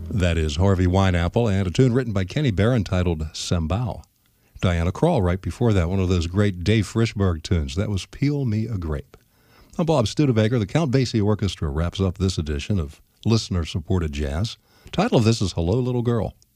That is Harvey Wineapple, and a tune written by Kenny Barron titled Sambal. Diana Krall right before that, one of those great Dave Frischberg tunes. That was Peel Me a Grape. I'm Bob Studebaker. The Count Basie Orchestra wraps up this edition of listener-supported jazz. The title of this is Hello, Little Girl.